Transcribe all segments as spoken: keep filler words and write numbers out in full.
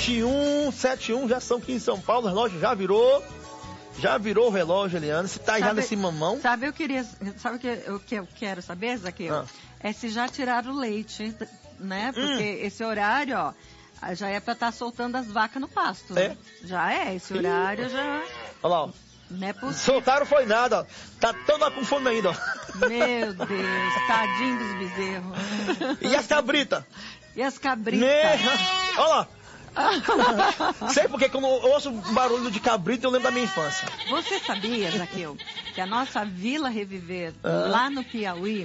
sete e um, sete e um, já são aqui em São Paulo, o relógio já virou. Já virou o relógio, Eliana. Se tá sabe, já nesse mamão. Sabe, eu queria, sabe o que, o que eu quero saber, Zaqueu? Ah. É se já tiraram o leite, né? Porque hum. esse horário, ó, já é pra estar tá soltando as vacas no pasto. É? Né? Já é, esse horário Ih. já... Olha lá, ó. Não é possível. Soltaram foi nada, ó. Tá toda com fome ainda, ó. Meu Deus, tadinho dos bezerros. E as cabritas? E as cabritas? Me... Olha lá. Sei porque quando eu ouço barulho de cabrito eu lembro da minha infância. Você sabia, Zaqueu, que a nossa Vila Reviver, ah. lá no Piauí,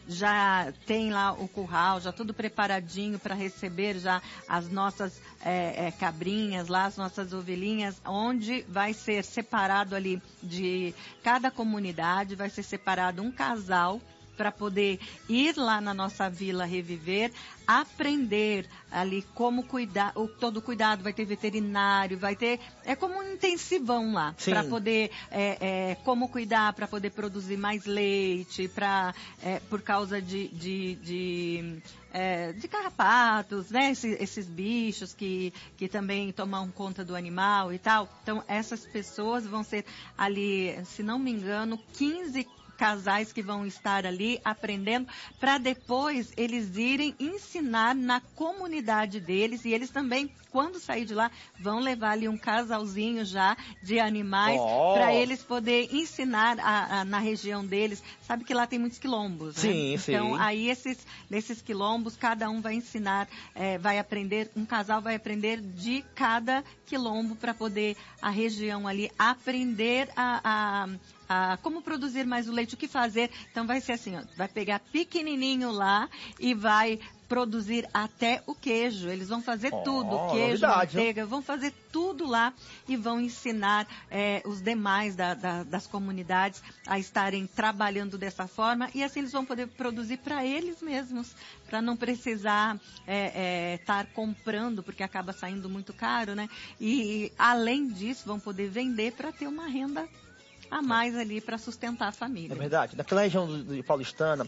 já tem lá o curral, já tudo preparadinho para receber já as nossas é, é, cabrinhas, lá as nossas ovelhinhas, onde vai ser separado ali de cada comunidade, vai ser separado um casal para poder ir lá na nossa Vila Reviver, aprender ali como cuidar, o, todo o cuidado, vai ter veterinário, vai ter, é como um intensivão lá, para poder, é, é, como cuidar, para poder produzir mais leite, para, é, por causa de, de, de, é, de carrapatos, né, esses, esses bichos que, que também tomam conta do animal e tal. Então, essas pessoas vão ser ali, se não me engano, quinze casais que vão estar ali aprendendo para depois eles irem ensinar na comunidade deles e eles também, quando sair de lá, vão levar ali um casalzinho já de animais oh. para eles poderem ensinar a, a, na região deles. Sabe que lá tem muitos quilombos, né? Sim, então, sim. aí esses, nesses quilombos, cada um vai ensinar, é, vai aprender, um casal vai aprender de cada quilombo para poder a região ali aprender a, a Ah, como produzir mais o leite, o que fazer. Então vai ser assim, ó, vai pegar pequenininho lá e vai produzir até o queijo. Eles vão fazer oh, tudo, queijo, novidade, manteiga, hein? Vão fazer tudo lá e vão ensinar é, os demais da, da, das comunidades a estarem trabalhando dessa forma e assim eles vão poder produzir para eles mesmos, para não precisar estar é, é, tar comprando, porque acaba saindo muito caro, né? E além disso, vão poder vender para ter uma renda a mais ali para sustentar a família. É verdade. Naquela região do, do Paulistana,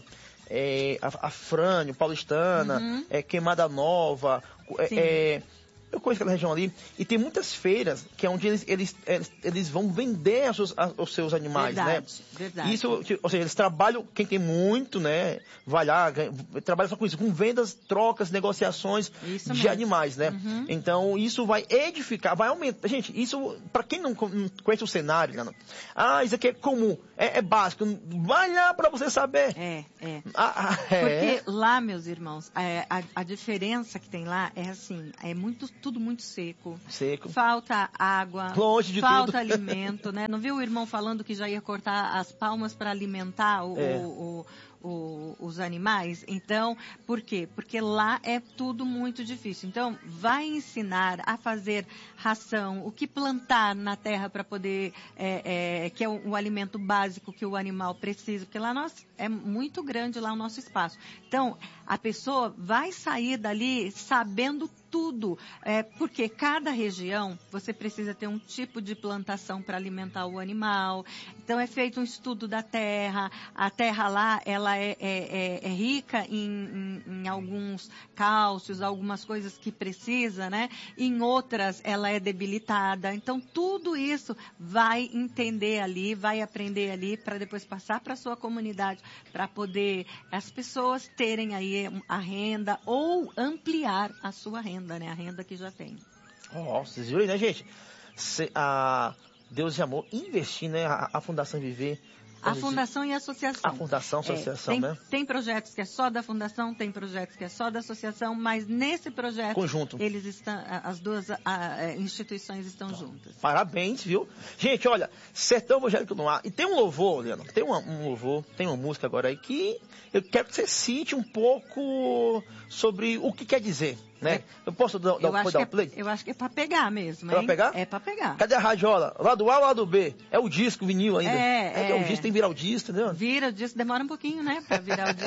é, a, a Frânio, Paulistana, uhum. é, Queimada Nova, é, é, eu conheço aquela região ali, e tem muitas feiras que é onde eles, eles, eles, eles vão vender os seus, os seus animais, verdade, né? Verdade. Isso, ou seja, eles trabalham, quem tem muito, né? Vai lá, ganha, trabalha só com isso, com vendas, trocas, negociações isso de mesmo. animais, né? Uhum. Então, isso vai edificar, vai aumentar. Gente, isso, para quem não, não conhece o cenário, né? Ah, isso aqui é comum, é, é básico. Vai lá para você saber. É, é. Ah, ah, é. Porque lá, meus irmãos, é, a, a diferença que tem lá é assim, é muito tudo muito seco. Seco. Falta água. Longe de falta tudo. alimento, né? Não viu o irmão falando que já ia cortar as palmas para alimentar o, é. o, o, o, os animais? Então, por quê? Porque lá é tudo muito difícil. Então, vai ensinar a fazer ração, o que plantar na terra para poder, é, é, que é o, o alimento básico que o animal precisa, porque lá nós, é muito grande lá o nosso espaço. Então, a pessoa vai sair dali sabendo tudo, é, porque cada região você precisa ter um tipo de plantação para alimentar o animal. Então é feito um estudo da terra. A terra lá ela é, é, é rica em, em, em alguns cálcios, algumas coisas que precisa, né? Em outras ela é debilitada. Então tudo isso vai entender ali, vai aprender ali para depois passar para a sua comunidade, para poder as pessoas terem aí a renda ou ampliar a sua renda. Né? A renda que já tem. Oh, vocês viram aí, né, gente? Se, a Deus de Amor investir, né? A, a Fundação Viver. A Fundação e a Associação. A Fundação, a Associação, é, tem, né? Tem projetos que é só da Fundação, tem projetos que é só da Associação, mas nesse projeto... Conjunto. Eles estão, as duas a, a, instituições estão juntas. Parabéns, viu? Gente, olha, Sertão Evangélico no Ar. E tem um louvor, Leandro, tem uma, um louvor, tem uma música agora aí que eu quero que você cite um pouco sobre o que quer dizer. Né? É. Eu posso dar, dar, dar o é, play? Eu acho que é pra pegar mesmo, hein? É pra pegar? É pra pegar. Cadê a radiola? Lado A ou lado B? É o disco, o vinil ainda. É, é. é o disco, tem que virar o disco, entendeu? Vira o disco, demora um pouquinho, né? Pra virar o disco.